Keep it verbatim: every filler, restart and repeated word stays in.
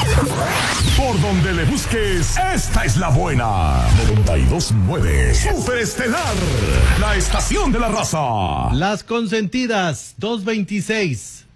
Por donde le busques, esta es la buena. noventa y dos punto nueve. Superestelar, la estación de la raza. Las consentidas, dos veintiséis.